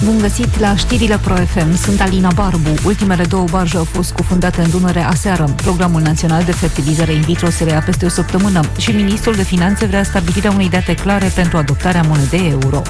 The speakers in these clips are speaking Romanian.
Bun găsit la știrile Pro FM. Sunt Alina Barbu. Ultimele două barje au fost scufundate în Dunăre aseară. Programul Național de Fertilizare in vitro se reia peste o săptămână și Ministrul de Finanțe vrea stabilirea unei date clare pentru adoptarea monedei euro.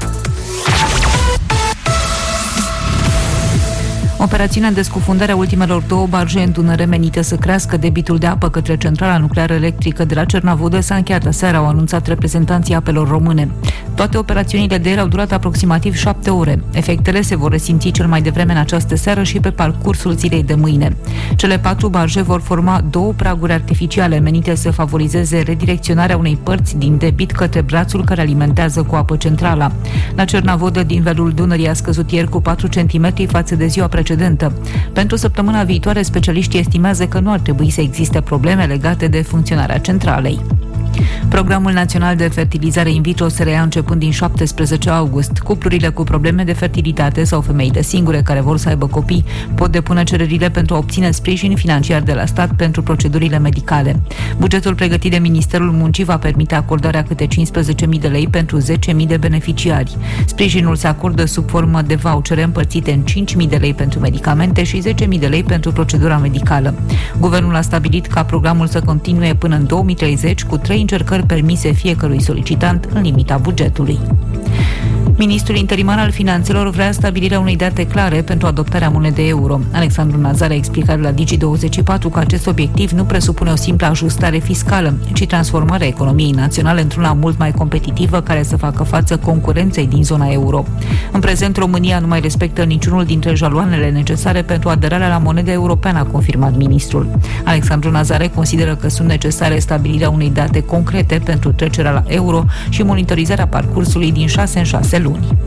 Operațiunea de scufundare a ultimelor două barje în Dunăre menite să crească debitul de apă către centrala nucleară electrică de la Cernavodă s-a încheiat aseară, au anunțat reprezentanții apelor române. Toate operațiunile de ieri au durat aproximativ 7 ore. Efectele se vor resimți cel mai devreme în această seară și pe parcursul zilei de mâine. Cele 4 barje vor forma 2 praguri artificiale menite să favorizeze redirecționarea unei părți din debit către brațul care alimentează cu apă centrala. La Cernavodă, nivelul Dunării a scăzut ieri cu 4 cm față de ziua precedentă. Pentru săptămâna viitoare, specialiștii estimează că nu ar trebui să existe probleme legate de funcționarea centralei. Programul Național de Fertilizare in vitro se reia începând din 17 august. Cuplurile cu probleme de fertilitate sau femeile singure care vor să aibă copii pot depune cererile pentru a obține sprijin financiar de la stat pentru procedurile medicale. Bugetul pregătit de Ministerul Muncii va permite acordarea câte 15.000 de lei pentru 10.000 de beneficiari. Sprijinul se acordă sub formă de vouchere împărțite în 5.000 de lei pentru medicamente și 10.000 de lei pentru procedura medicală. Guvernul a stabilit ca programul să continue până în 2030 cu 3 încercări permise fiecărui solicitant în limita bugetului. Ministrul interimar al Finanțelor vrea stabilirea unei date clare pentru adoptarea monedei euro. Alexandru Nazar a explicat la Digi24 că acest obiectiv nu presupune o simplă ajustare fiscală, ci transformarea economiei naționale într-una mult mai competitivă care să facă față concurenței din zona euro. În prezent, România nu mai respectă niciunul dintre jaloanele necesare pentru aderarea la moneda europeană, a confirmat ministrul. Alexandru Nazar consideră că sunt necesare stabilirea unei date concrete pentru trecerea la euro și monitorizarea parcursului din 6 în 6 luni.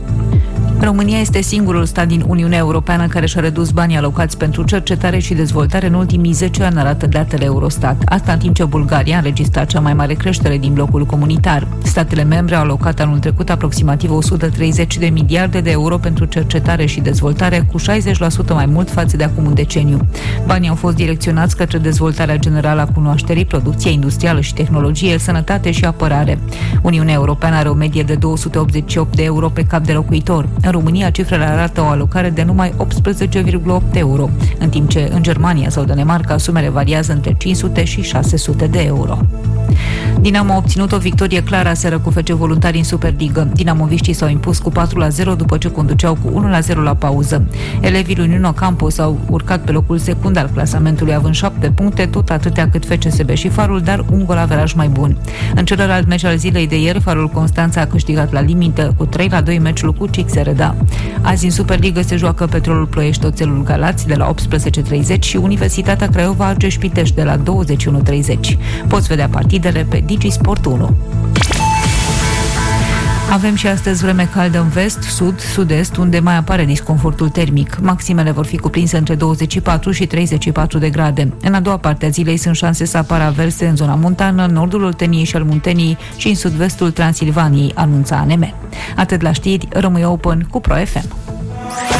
România este singurul stat din Uniunea Europeană care și-a redus banii alocați pentru cercetare și dezvoltare în ultimii 10 ani, arată datele Eurostat. Asta în timp ce Bulgaria a înregistrat cea mai mare creștere din blocul comunitar. Statele membre au alocat anul trecut aproximativ 130 de miliarde de euro pentru cercetare și dezvoltare, cu 60% mai mult față de acum un deceniu. Banii au fost direcționați către dezvoltarea generală a cunoașterii, producția industrială și tehnologie, sănătate și apărare. Uniunea Europeană are o medie de 288 de euro pe cap de locuitor. În România, cifrele arată o alocare de numai 18,8 euro, în timp ce în Germania sau Danemarca sumele variază între 500 și 600 de euro. Dinamo a obținut o victorie clară aseară cu FC Voluntari în Superligă. Dinamoviștii s-au impus cu 4-0 după ce conduceau cu 1-0 la pauză. Elevii lui Nuno Campos au urcat pe locul secund al clasamentului, având 7 puncte, tot atâtea cât FCSB și Farul, dar un golaveraj mai bun. În celălalt meci al zilei de ieri, Farul Constanța a câștigat la limită cu 3-2 meciul cu CIC-Sereda. Azi în Superligă se joacă Petrolul Ploiești Oțelul Galați de la 18:30 și Universitatea Craiova Argeș Pitești de la 21:30. Poți vedea partidele pe Digisport 1. Avem și astăzi vreme caldă în vest, sud, sud-est, unde mai apare disconfortul termic. Maximele vor fi cuprinse între 24 și 34 de grade. În a doua parte a zilei sunt șanse să apară averse în zona montană, în nordul Olteniei și al Munteniei și în sud-vestul Transilvaniei, anunța ANM. Atât la știri, rămâi open cu Pro FM.